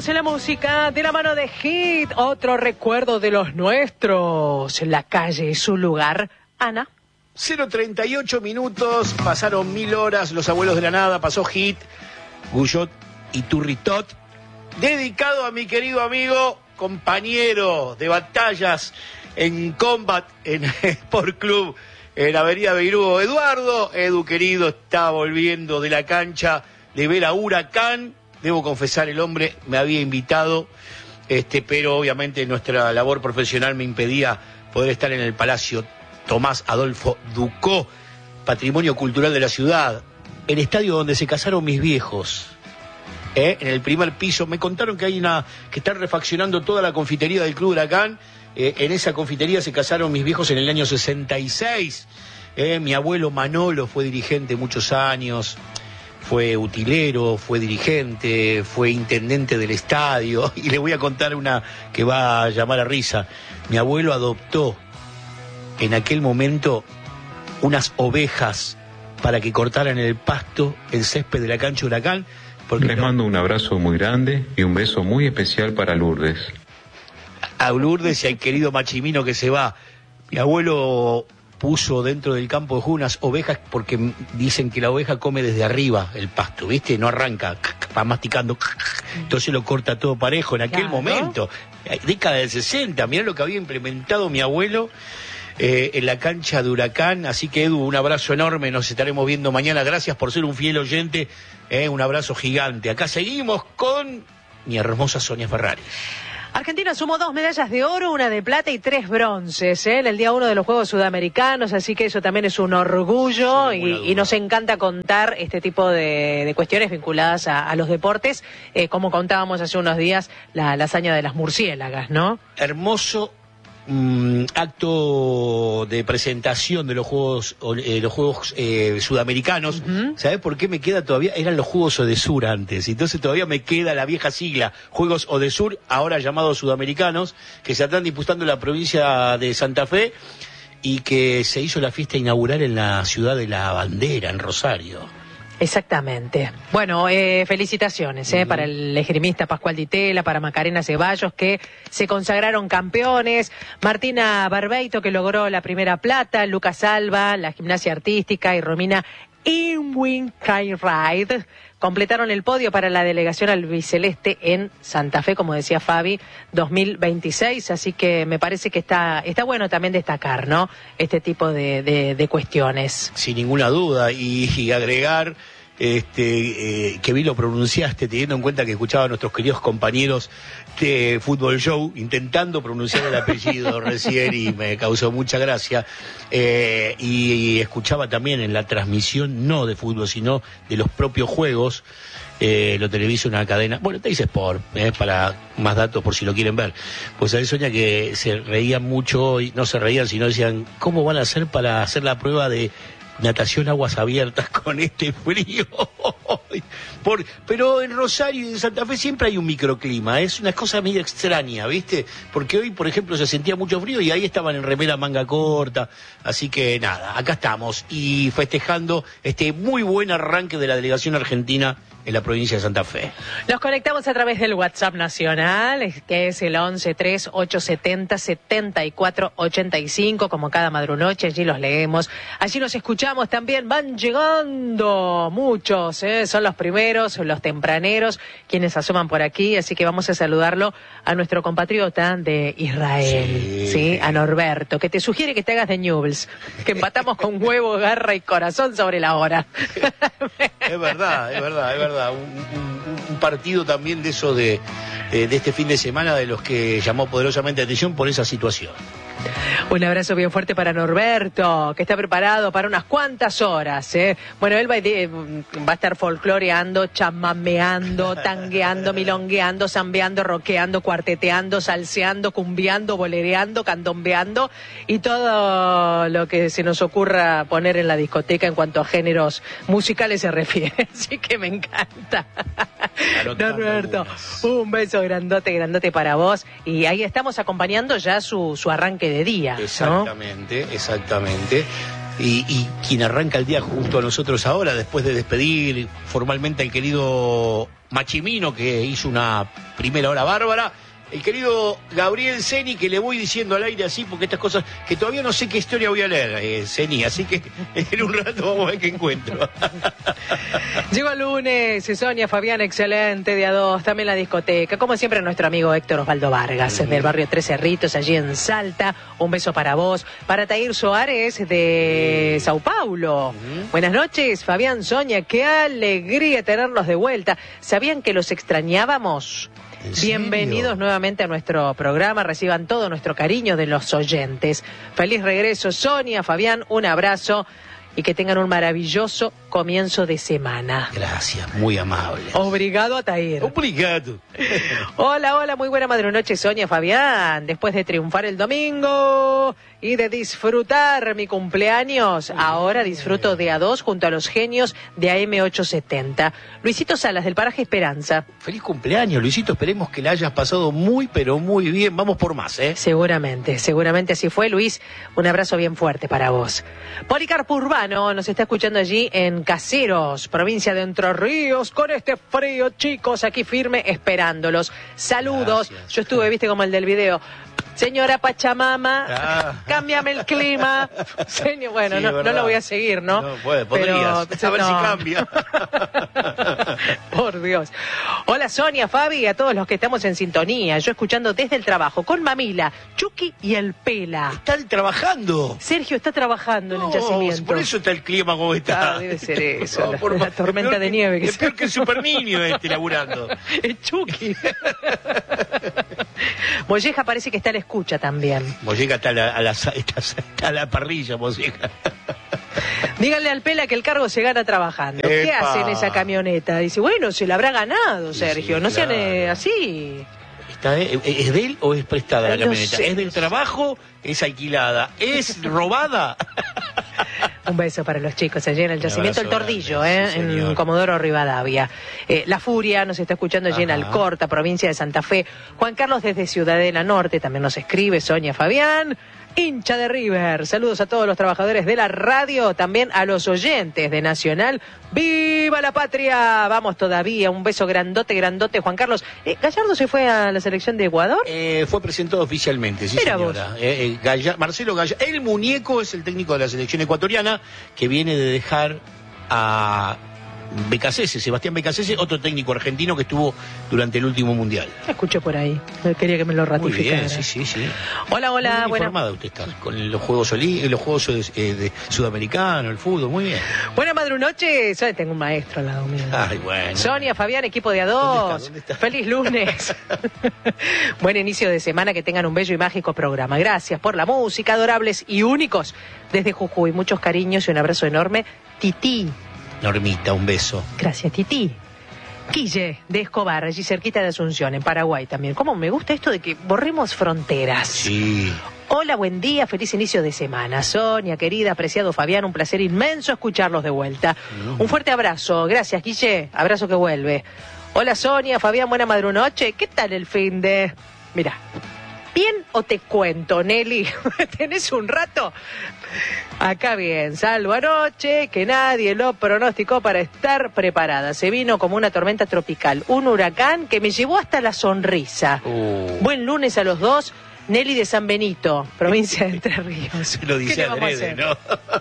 Seguimos en la música de la mano de Hit. Otro recuerdo de los nuestros. La calle es su lugar. Ana. 0:38 minutos, pasaron 1000 horas, Los Abuelos de la Nada, pasó Hit, Guyot y Turritot, dedicado a mi querido amigo, compañero de batallas en Combat, en Sport Club, en Avenida Beirú, Eduardo. Edu querido, está volviendo de la cancha de ver a Huracán. Debo confesar, el hombre me había invitado, pero obviamente nuestra labor profesional me impedía poder estar en el Palacio Tomás Adolfo Ducó, patrimonio cultural de la ciudad, el estadio donde se casaron mis viejos. En el primer piso me contaron que que están refaccionando toda la confitería del Club Huracán. En esa confitería se casaron mis viejos en el año 66. Mi abuelo Manolo fue dirigente muchos años, fue utilero, fue dirigente, fue intendente del estadio. Y le voy a contar una que va a llamar a risa. Mi abuelo adoptó en aquel momento unas ovejas para que cortaran el pasto, el césped de la cancha Huracán. Les mando un abrazo muy grande y un beso muy especial para Lourdes. A Lourdes y al querido Machimino que se va. Mi abuelo puso dentro del campo de juego unas ovejas porque dicen que la oveja come desde arriba el pasto, ¿viste? No arranca, va masticando, entonces lo corta todo parejo. En aquel momento, década del 60, mirá lo que había implementado mi abuelo en la cancha de Huracán. Así que Edu, un abrazo enorme, nos estaremos viendo mañana. Gracias por ser un fiel oyente, un abrazo gigante. Acá seguimos con mi hermosa Sonia Ferrari. Argentina sumó 2 medallas de oro, 1 de plata y 3 bronces en el día 1 de los Juegos Sudamericanos, así que eso también es un orgullo y nos encanta contar este tipo de cuestiones vinculadas a los deportes, como contábamos hace unos días la hazaña de las murciélagas, ¿no? Hermoso acto de presentación de los Juegos Sudamericanos. Uh-huh. ¿Sabés por qué me queda todavía? Eran los Juegos Odesur antes, entonces todavía me queda la vieja sigla, Juegos Odesur, ahora llamados Sudamericanos, que se están disputando en la provincia de Santa Fe y que se hizo la fiesta inaugural en la ciudad de la Bandera, en Rosario. Exactamente. Bueno, felicitaciones para el esgrimista Pascual Di Tella, para Macarena Ceballos, que se consagraron campeones, Martina Barbeito, que logró la primera plata, Lucas Alba, la gimnasia artística, y Romina Inwin-Kairide completaron el podio para la delegación albiceleste en Santa Fe, como decía Fabi, 2026, así que me parece que está bueno también destacar, ¿no?, este tipo de cuestiones. Sin ninguna duda, y agregar que bien lo pronunciaste, teniendo en cuenta que escuchaba a nuestros queridos compañeros de Fútbol Show intentando pronunciar el apellido recién y me causó mucha gracia, y escuchaba también en la transmisión no de fútbol sino de los propios juegos, lo televisa una cadena, bueno, Teis Sport, para más datos por si lo quieren ver. Pues ahí Sonia, que se reían mucho, y no se reían sino decían, ¿cómo van a hacer para hacer la prueba de natación aguas abiertas con este frío? Pero en Rosario y en Santa Fe siempre hay un microclima, es una cosa medio extraña, ¿viste? Porque hoy, por ejemplo, se sentía mucho frío y ahí estaban en remera manga corta, así que nada, acá estamos y festejando este muy buen arranque de la delegación argentina en la provincia de Santa Fe. Nos conectamos a través del WhatsApp nacional, que es el 1138707485, como cada madrunoche, allí los leemos, allí los escuchamos también, van llegando muchos, son los primeros, los tempraneros, quienes asoman por aquí, así que vamos a saludarlo a nuestro compatriota de Israel, ¿sí? A Norberto, que te sugiere que te hagas de Newell's, que empatamos con huevo, garra y corazón sobre la hora. Es verdad. Un partido también de eso de este fin de semana, de los que llamó poderosamente la atención por esa situación. Un abrazo bien fuerte para Norberto, que está preparado para unas cuantas horas, Bueno, él va a estar folcloreando, chamameando, tangueando, milongueando, zambeando, rockeando, cuarteteando, salseando, cumbiando, bolereando, candombeando y todo lo que se nos ocurra poner en la discoteca en cuanto a géneros musicales se refiere. Así que me encanta. Norberto, un beso grandote para vos. Y ahí estamos acompañando ya su arranque de día, ¿no? Exactamente. Y quien arranca el día junto a nosotros ahora, después de despedir formalmente al querido Machimino, que hizo una primera hora bárbara. El querido Gabriel Ceni, que le voy diciendo al aire así, porque estas cosas, que todavía no sé qué historia voy a leer, Ceni, así que en un rato vamos a ver qué encuentro. Llegó el lunes, Sonia, Fabián, excelente, día 2, también la discoteca, como siempre nuestro amigo Héctor Osvaldo Vargas, del barrio Tres Cerritos, allí en Salta, un beso para vos, para Tair Soares de Sao Paulo. Buenas noches, Fabián, Sonia, qué alegría tenerlos de vuelta. ¿Sabían que los extrañábamos? Bienvenidos nuevamente a nuestro programa, reciban todo nuestro cariño de los oyentes. Feliz regreso, Sonia, Fabián, un abrazo y que tengan un maravilloso comienzo de semana. Gracias, muy amable. Obrigado, Atair. Obrigado. Hola, muy buena madrunoche, Sonia, Fabián. Después de triunfar el domingo y de disfrutar mi cumpleaños, ahora disfruto de A2 junto a los genios de AM870. Luisito Salas, del Paraje Esperanza. Feliz cumpleaños, Luisito. Esperemos que la hayas pasado muy, pero muy bien. Vamos por más, ¿eh? Seguramente así fue, Luis. Un abrazo bien fuerte para vos. Policarpo Urbano nos está escuchando allí en Caseros, provincia de Entre Ríos, con este frío, chicos, aquí firme, esperándolos. Saludos. Gracias. Yo estuve, viste, como el del video. Señora Pachamama, cámbiame el clima. Señor, bueno, Sí, no lo voy a seguir, ¿no? No, podrías. Pero, a ver no. si cambia. Por Dios. Hola, Sonia, Fabi, y a todos los que estamos en sintonía. Yo escuchando desde el trabajo con Mamila, Chucky y el Pela. Están trabajando. Sergio está trabajando en el yacimiento. Por eso está el clima como está. Debe ser eso, No, la tormenta de nieve. Es peor que el Super Niño laburando. Es Chucky. Molleja parece que está a la escucha también. Molleja está a la parrilla, Molleja. Díganle al Pela que el cargo se gana trabajando. ¿Qué Epa. hace en esa camioneta? Dice, bueno, se la habrá ganado, Sergio. Sí, No sean claro. así. ¿Es de él o es prestada la No camioneta? sé. ¿Es del trabajo? ¿Es alquilada? ¿Es robada? Un beso para los chicos allí en el yacimiento El abrazo Tordillo, grande, sí, en señor. Comodoro Rivadavia. La Furia nos está escuchando allí en Ajá. Alcorta, provincia de Santa Fe. Juan Carlos desde Ciudadela Norte también nos escribe. Sonia Fabián, hincha de River. Saludos a todos los trabajadores de la radio, también a los oyentes de Nacional. ¡Viva la patria! Vamos todavía. Un beso grandote, Juan Carlos. ¿Gallardo se fue a la selección de Ecuador? Fue presentado oficialmente, sí, Mira señora. Marcelo Gallardo, el muñeco, es el técnico de la selección ecuatoriana que viene de dejar a Becasese, Sebastián Becasese, otro técnico argentino que estuvo durante el último mundial. Escuché por ahí. Quería que me lo Muy ratificara. bien, sí. Hola, Muy bien buena. informada usted está con los juegos de sudamericanos, el fútbol, muy bien. Buena madrunoche. Tengo un maestro al lado mío. Ay, bueno. Sonia, Fabián, equipo de A2. ¿Dónde está? Feliz lunes. Buen inicio de semana, que tengan un bello y mágico programa. Gracias por la música, adorables y únicos. Desde Jujuy, muchos cariños y un abrazo enorme. Tití. Normita, un beso. Gracias, Tití. Quille, de Escobar, allí cerquita de Asunción, en Paraguay también. ¿Cómo me gusta esto de que borremos fronteras? Sí. Hola, buen día, feliz inicio de semana. Sonia, querida, apreciado Fabián, un placer inmenso escucharlos de vuelta. Un fuerte abrazo. Gracias, Guille. Abrazo que vuelve. Hola, Sonia, Fabián, buena madrunoche. ¿Qué tal el fin de...? Mira, ¿bien o te cuento, Nelly? ¿Tenés un rato? Acá bien, salvo anoche, que nadie lo pronosticó para estar preparada. Se vino como una tormenta tropical, un huracán que me llevó hasta la sonrisa. Buen lunes a los dos. Nelly de San Benito, provincia de Entre Ríos. Lo dice ¿Qué le vamos a adrede, hacer? ¿no?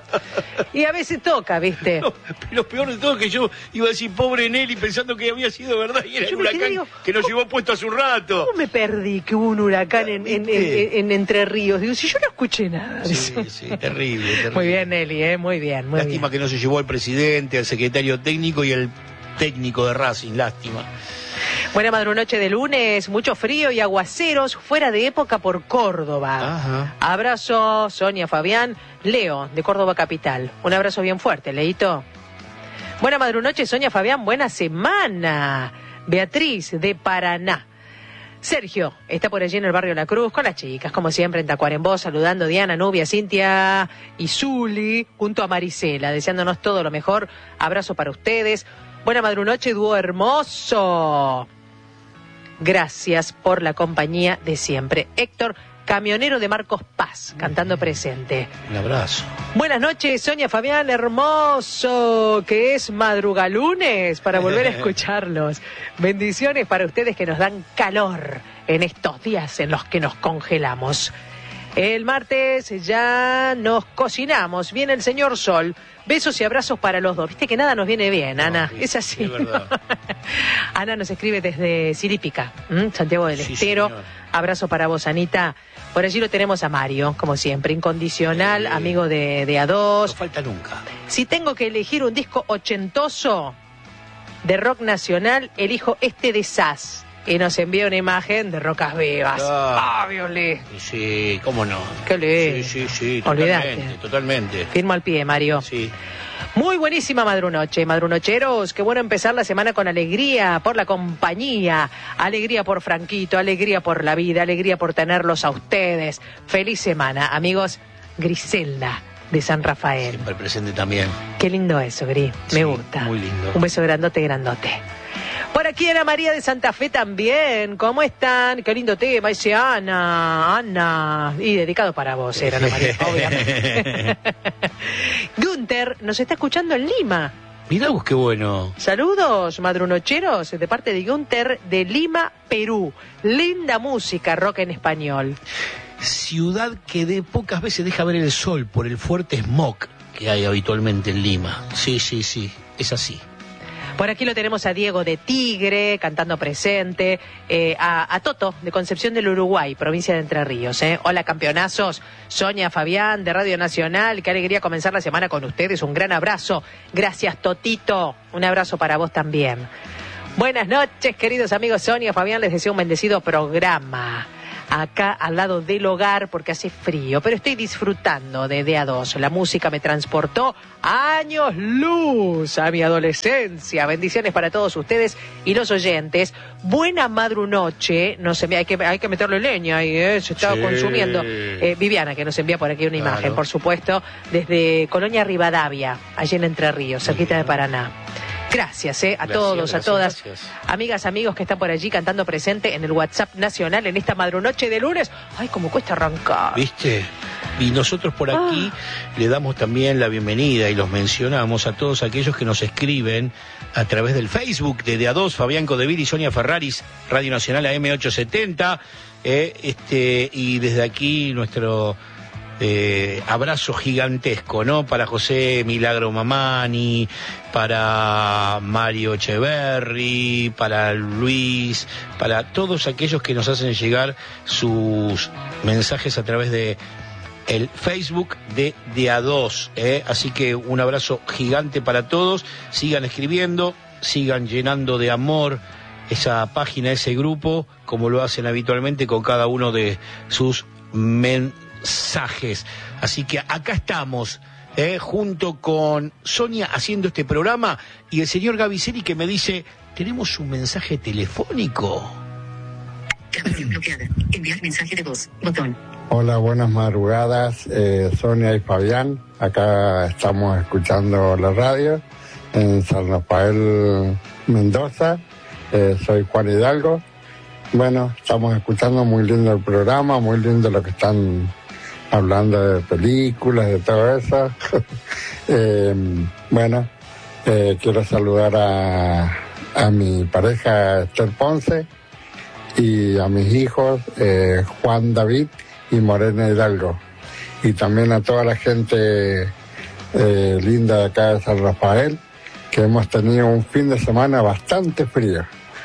Y a veces toca, ¿viste? No, lo peor de todo es que yo iba a decir pobre Nelly pensando que había sido verdad y era Yo el me quedé, huracán digo, que nos llevó puesto hace un rato. ¿Cómo me perdí que hubo un huracán en Entre Ríos? Digo, si yo no escuché nada de eso. Sí, terrible. Muy bien, Nelly, muy bien, muy Lástima bien. que no se llevó al presidente, al secretario técnico y al técnico de Racing, lástima. Buena madrunoche de lunes, mucho frío y aguaceros fuera de época por Córdoba. Ajá. Abrazo, Sonia, Fabián, Leo, de Córdoba Capital. Un abrazo bien fuerte, Leito. Buena madrunoche, Sonia, Fabián, buena semana. Beatriz, de Paraná. Sergio está por allí en el barrio La Cruz con las chicas, como siempre en Tacuarembó, saludando Diana, Nubia, Cintia y Zuli, junto a Marisela, deseándonos todo lo mejor. Abrazo para ustedes. Buena madrunoche, dúo hermoso. Gracias por la compañía de siempre. Héctor camionero de Marcos Paz, cantando presente. Un abrazo. Buenas noches, Sonia, Fabián, hermoso, que es madrugalunes, para volver a escucharlos. Bendiciones para ustedes que nos dan calor en estos días en los que nos congelamos. El martes ya nos cocinamos, viene el señor Sol. Besos y abrazos para los dos. Viste que nada nos viene bien, Ana. No, es así. Es verdad. Ana nos escribe desde Sirípica, Santiago del Sí, Estero. señor. Abrazo para vos, Anita. Por allí lo tenemos a Mario, como siempre, incondicional, amigo de No A2. falta nunca. Si tengo que elegir un disco ochentoso de rock nacional, elijo este de Sass. Y nos envía una imagen de Rocas Vivas. Ah. ¡Ah, Violé! Sí, cómo no. Qué lindo. Sí, Olvidate. totalmente. Firmo al pie, Mario. Sí. Muy buenísima madrunoche, madrunocheros. Qué bueno empezar la semana con alegría por la compañía, alegría por Franquito, alegría por la vida, alegría por tenerlos a ustedes. Feliz semana, amigos. Griselda de San Rafael. Siempre presente también. Qué lindo eso, Gris. Me Sí, gusta. muy lindo. Un beso grandote, grandote. Por aquí Ana María de Santa Fe también. ¿Cómo están? Qué lindo tema. Dice Ana. Y dedicado para vos, era Ana María, obviamente. Gunther nos está escuchando en Lima. Mirá vos qué bueno. Saludos, madrunocheros, de parte de Gunther de Lima, Perú. Linda música, rock en español. Ciudad que de pocas veces deja ver el sol por el fuerte smog que hay habitualmente en Lima. Sí, es así. Por aquí lo tenemos a Diego de Tigre, cantando presente, a Toto, de Concepción del Uruguay, provincia de Entre Ríos. Hola, campeonazos. Sonia, Fabián, de Radio Nacional, qué alegría comenzar la semana con ustedes. Un gran abrazo. Gracias, Totito. Un abrazo para vos también. Buenas noches, queridos amigos. Sonia, Fabián, les deseo un bendecido programa. Acá al lado del hogar porque hace frío, pero estoy disfrutando de A2. La música me transportó años luz a mi adolescencia. Bendiciones para todos ustedes y los oyentes. Buena madrunoche. No se me, hay que meterle leña ahí, se está consumiendo. Viviana, que nos envía por aquí una imagen, por supuesto, desde Colonia Rivadavia, allí en Entre Ríos, cerquita de Paraná. Gracias, a todos, a todas, amigas, amigos que están por allí cantando presente en el WhatsApp nacional en esta madrunoche de lunes. Ay, cómo cuesta arrancar. ¿Viste? Y nosotros por aquí le damos también la bienvenida y los mencionamos a todos aquellos que nos escriben a través del Facebook de A2, Fabián Codevil y Sonia Ferraris, Radio Nacional AM870. Y desde aquí nuestro abrazo gigantesco, ¿no? Para José Milagro Mamani, para Mario Echeverri, para Luis, para todos aquellos que nos hacen llegar sus mensajes a través de el Facebook de A2, Así que un abrazo gigante para todos. Sigan escribiendo, sigan llenando de amor esa página, ese grupo, como lo hacen habitualmente con cada uno de sus mensajes. Así que acá estamos, junto con Sonia haciendo este programa y el señor Gaviceri que me dice, tenemos un mensaje telefónico. Grabación bloqueada. Enviar mensaje de voz. Botón. Hola, buenas madrugadas, Sonia y Fabián. Acá estamos escuchando la radio en San Rafael, Mendoza. Soy Juan Hidalgo. Bueno, estamos escuchando muy lindo el programa, muy lindo lo que están hablando de películas, de todo eso. Quiero saludar a mi pareja Esther Ponce y a mis hijos Juan David y Morena Hidalgo. Y también a toda la gente linda de acá de San Rafael, que hemos tenido un fin de semana bastante frío.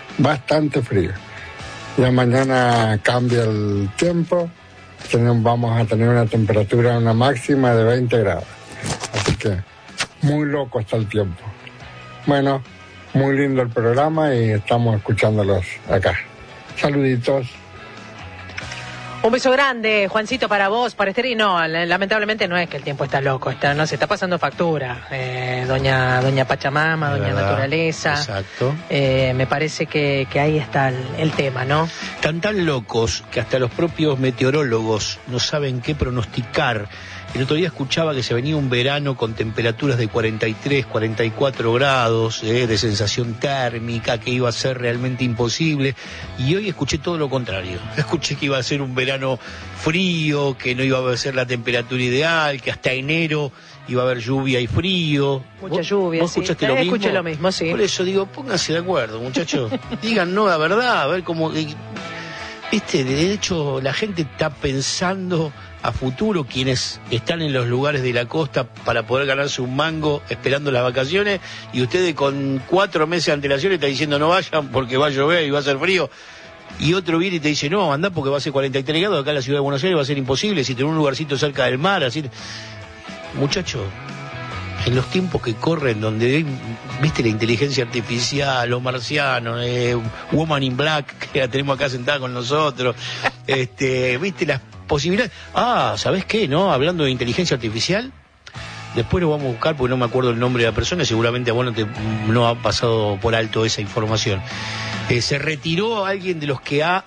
Ya mañana cambia el tiempo, vamos a tener una temperatura, una máxima de 20 grados. Así que muy loco está el tiempo. Bueno, muy lindo el programa y estamos escuchándolos acá. Saluditos. Un beso grande, Juancito, para vos, para Esther. Y no, lamentablemente no es que el tiempo está loco, no se está pasando factura. Doña Pachamama, doña Naturaleza. Exacto. Me parece que ahí está el tema, ¿no? Tan locos que hasta los propios meteorólogos no saben qué pronosticar El otro día escuchaba que se venía un verano con temperaturas de 43, 44 grados, de sensación térmica, que iba a ser realmente imposible. Y hoy escuché todo lo contrario. Escuché que iba a ser un verano frío, que no iba a ser la temperatura ideal, que hasta enero iba a haber lluvia y frío. Mucha lluvia, ¿Vos escuchaste lo mismo? Escuché lo mismo, sí. Por eso digo, pónganse de acuerdo, muchachos. Díganos la verdad, a ver cómo... Viste, de hecho, la gente está pensando a futuro, quienes están en los lugares de la costa para poder ganarse un mango esperando las vacaciones, y ustedes con 4 meses de antelación están diciendo no vayan porque va a llover y va a ser frío. Y otro viene y te dice, no, andá porque va a ser 43 grados, acá en la ciudad de Buenos Aires va a ser imposible, si tenés un lugarcito cerca del mar, así... Muchachos, en los tiempos que corren, donde viste la inteligencia artificial, los marcianos, Woman in Black, que la tenemos acá sentada con nosotros, viste las posibilidades. ¿Sabés qué? ¿No? Hablando de inteligencia artificial, después lo vamos a buscar porque no me acuerdo el nombre de la persona, seguramente a vos no ha pasado por alto esa información. Se retiró alguien de los que ha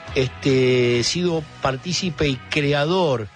sido partícipe y creador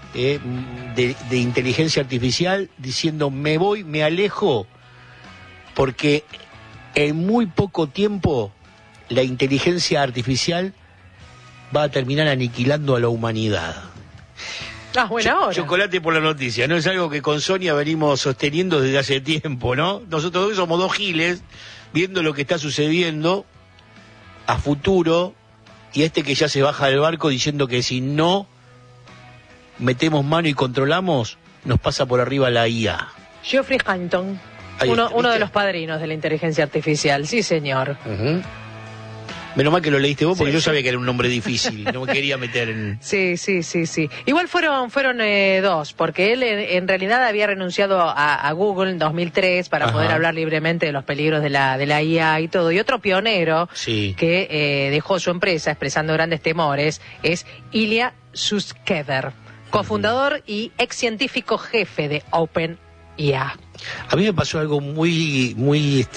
de inteligencia artificial, diciendo me voy, me alejo, porque en muy poco tiempo la inteligencia artificial va a terminar aniquilando a la humanidad. Buena hora. Chocolate por la noticia, ¿no? Es algo que con Sonia venimos sosteniendo desde hace tiempo, ¿no? Nosotros somos dos giles viendo lo que está sucediendo a futuro, y que ya se baja del barco diciendo que si no metemos mano y controlamos, nos pasa por arriba la IA. Geoffrey Hinton, uno de los padrinos de la inteligencia artificial, sí señor. Uh-huh. Menos mal que lo leíste vos, porque yo sabía que era un nombre difícil, no me quería meter en... Sí. Igual fueron dos, porque él en realidad había renunciado a Google en 2003 para poder hablar libremente de los peligros de la IA y todo. Y otro pionero que dejó su empresa expresando grandes temores es Ilya Sutskever, cofundador y ex científico jefe de OpenAI. A mí me pasó algo muy